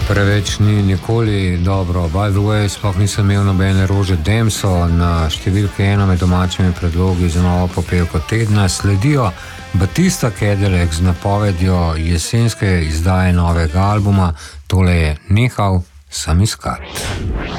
Preveč ni nikoli dobro. By the way, sploh nisem imel nobene Rože Demso. Na številki 1 med domačimi predlogi za novo popevko tedna sledijo Batista Cadillac z napovedjo jesenske izdaje novega albuma. Tole je Nehal sem iskat.